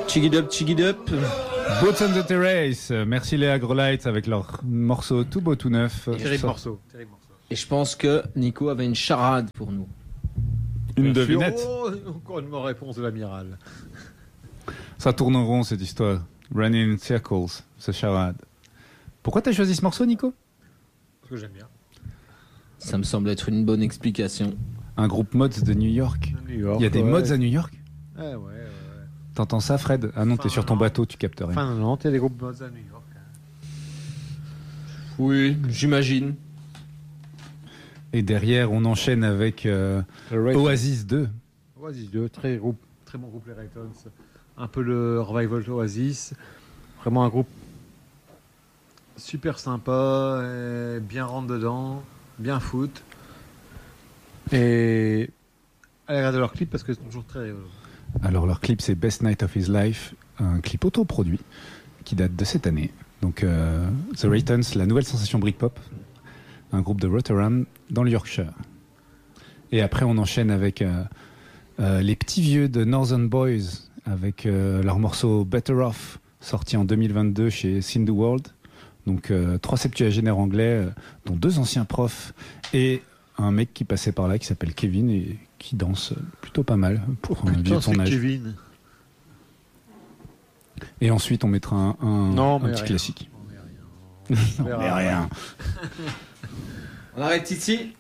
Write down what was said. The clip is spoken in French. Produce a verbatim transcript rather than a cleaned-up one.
Chig it up, chig it up. Boots on the Terrace, merci les Agrolites avec leur morceau tout beau tout neuf. Terrible morceau. Terrible morceau. Et je pense que Nico avait une charade pour nous. Une Bien sûr. devinette. Oh, encore une bonne réponse de l'amiral. Ça tourne en rond cette histoire. Running in circles, ce charade. Pourquoi t'as choisi ce morceau, Nico? Parce que j'aime bien. Ça me semble être une bonne explication. Un groupe mods de New York. De New York, Il y a des ouais. mods à New York. Ouais, ouais, ouais. T'entends ça, Fred? Ah non, Enfin, t'es sur ton non. bateau, tu captes rien. Enfin, non, non, il y a des groupes mods à New York. Oui, j'imagine. Et derrière, on enchaîne avec euh, Oasis deux. Oasis deux, très, groupe, très bon groupe, les Raytons. Un peu le revival Oasis. Vraiment un groupe super sympa, et bien rentre dedans, bien foot. Et allez regarder leur clip parce que c'est toujours très rigolo. Alors leur clip, c'est Best Night of His Life, un clip autoproduit qui date de cette année. Donc euh, The Raytons, la nouvelle sensation Britpop, un groupe de Rotherham dans le Yorkshire. Et après, on enchaîne avec euh, euh, les petits vieux de Northern Boys avec euh, leur morceau Better Off, sorti en deux mille vingt-deux chez Sindhu World. Donc euh, trois septuagénaires anglais, euh, dont deux anciens profs et un mec qui passait par là qui s'appelle Kevin et qui danse plutôt pas mal pour un vieux de son âge. Kevin. Et ensuite, on mettra un, un, Non, un mais petit rien. classique. On met rien. Non, mais rien. On arrête ici.